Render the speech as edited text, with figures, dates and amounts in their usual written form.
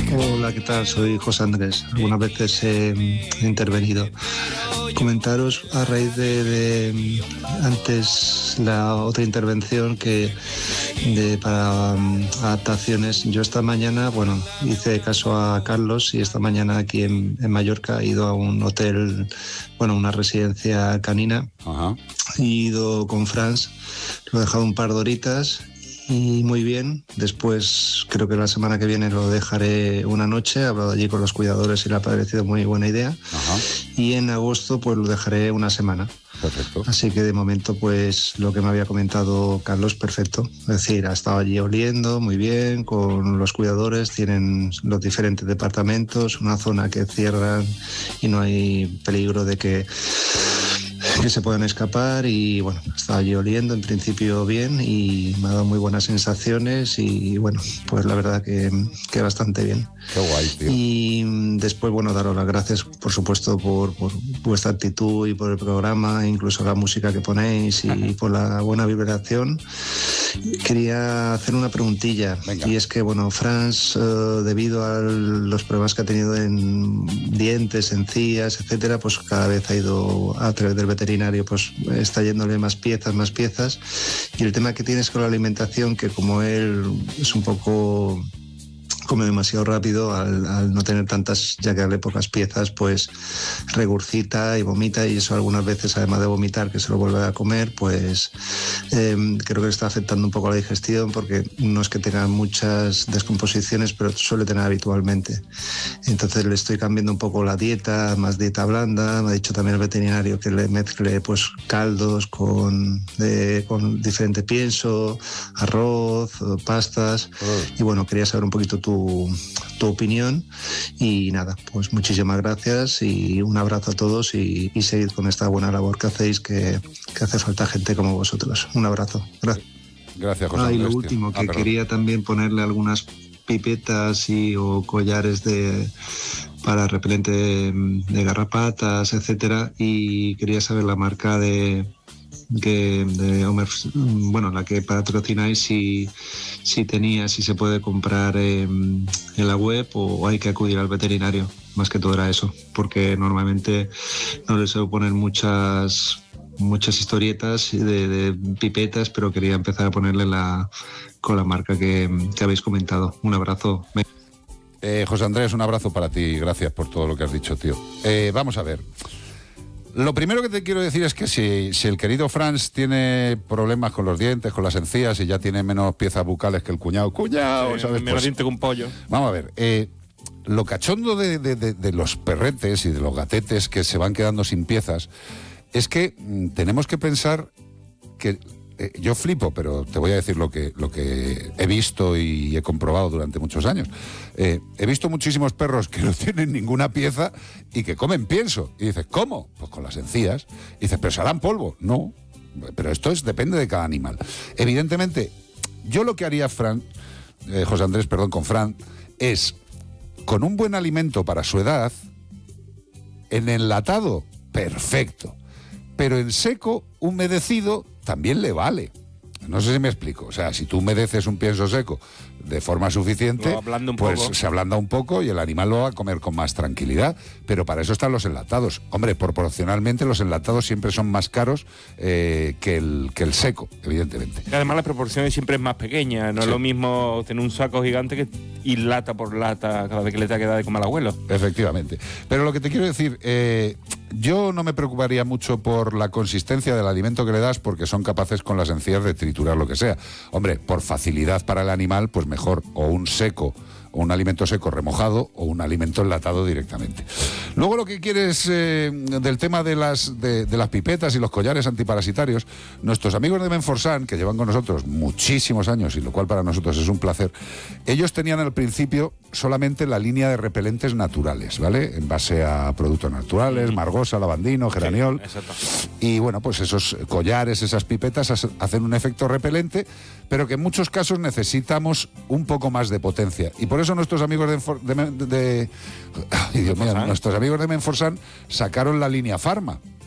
Hola, ¿qué tal? Soy José Andrés. Algunas veces he intervenido. Comentaros a raíz de antes la otra intervención que para adaptaciones. Yo esta mañana, hice caso a Carlos y esta mañana aquí en Mallorca he ido a un hotel, una residencia canina. Ajá. He ido con Franz, lo he dejado un par de horitas y muy bien. Después creo que la semana que viene lo dejaré una noche. He hablado allí con los cuidadores y le ha parecido muy buena idea. Ajá. Y en agosto pues lo dejaré una semana. Perfecto. Así que de momento pues lo que me había comentado Carlos, perfecto. Es decir, ha estado allí oliendo muy bien con los cuidadores, tienen los diferentes departamentos, una zona que cierran y no hay peligro de que se puedan escapar y estaba allí oliendo en principio bien y me ha dado muy buenas sensaciones y pues la verdad que bastante bien. Qué guay, tío. Y después, daros las gracias por supuesto por vuestra actitud y por el programa, incluso la música que ponéis y por la buena vibración. Quería hacer una preguntilla. Venga. Y es que Franz, debido a los problemas que ha tenido en dientes, encías, etcétera, pues cada vez ha ido a través del veterinario, pues está yéndole más piezas, y el tema que tienes con la alimentación, que como él es un poco, come demasiado rápido, al no tener tantas, ya que darle pocas piezas, pues regurgita y vomita, y eso algunas veces, además de vomitar, que se lo vuelve a comer, pues creo que le está afectando un poco la digestión, porque no es que tenga muchas descomposiciones, pero suele tener habitualmente. Entonces le estoy cambiando un poco la dieta, más dieta blanda. Me ha dicho también el veterinario que le mezcle pues caldos con diferente pienso, arroz, pastas. Y quería saber un poquito tu opinión y nada, pues muchísimas gracias y un abrazo a todos y seguid con esta buena labor que hacéis, que hace falta gente como vosotros. Un abrazo. Gracias, José Andrés. Y lo último, que quería también ponerle algunas pipetas o collares para repelente de garrapatas, etcétera, y quería saber la marca de Homer, la que patrocináis, si se puede comprar en la web o hay que acudir al veterinario. Más que todo era eso, porque normalmente no les suelo poner muchas historietas de pipetas, pero quería empezar a ponerle con la marca que habéis comentado. Un abrazo. José Andrés, un abrazo para ti, gracias por todo lo que has dicho, tío. Vamos a ver. Lo primero que te quiero decir es que si el querido Franz tiene problemas con los dientes, con las encías y ya tiene menos piezas bucales que el cuñado, sí, ¿sabes? Menos diente que un pollo. Vamos a ver, lo cachondo de los perretes y de los gatetes que se van quedando sin piezas es que tenemos que pensar que yo flipo, pero te voy a decir lo que he visto y he comprobado durante muchos años. He visto muchísimos perros que no tienen ninguna pieza y que comen pienso. Y dices, ¿cómo? Pues con las encías. Y dices, ¿pero se harán polvo? No, pero esto depende de cada animal. Evidentemente, yo lo que haría, José Andrés, con Fran, es, con un buen alimento para su edad, en enlatado, perfecto. Pero en seco, humedecido, también le vale. No sé si me explico. O sea, si tú humedeces un pienso seco de forma suficiente, pues se ablanda un poco y el animal lo va a comer con más tranquilidad. Pero para eso están los enlatados. Hombre, proporcionalmente los enlatados siempre son más caros que el seco, evidentemente. Y además las proporciones siempre es más pequeña. No es lo mismo tener un saco gigante que ir lata por lata cada vez que le te queda de comer al abuelo. Efectivamente. Pero lo que te quiero decir, yo no me preocuparía mucho por la consistencia del alimento que le das, porque son capaces con las encías de triturar lo que sea. Hombre, por facilidad para el animal, pues mejor o un seco, o un alimento seco remojado, o un alimento enlatado directamente. Luego lo que quieres del tema de las pipetas y los collares antiparasitarios, nuestros amigos de Menforsan, que llevan con nosotros muchísimos años, y lo cual para nosotros es un placer, ellos tenían al principio solamente la línea de repelentes naturales, ¿vale? En base a productos naturales, margosa, lavandino, geraniol. Sí, y pues esos collares, esas pipetas hacen un efecto repelente, pero que en muchos casos necesitamos un poco más de potencia. Y por eso nuestros amigos nuestros amigos de Menforsan sacaron la línea Pharma,